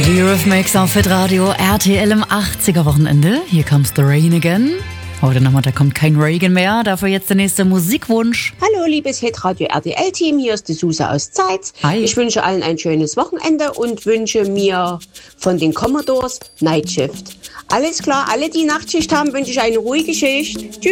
Die Eurythmics auf Hitradio RTL im 80er-Wochenende. Hier comes the rain again. Heute Nachmittag kommt kein Regen mehr, dafür jetzt der nächste Musikwunsch. Hallo, liebes Hitradio RTL-Team, hier ist die Suse aus Zeitz. Hi. Ich wünsche allen ein schönes Wochenende und wünsche mir von den Commodores Night Shift. Alles klar, alle, die Nachtschicht haben, wünsche ich eine ruhige Schicht. Tschüss.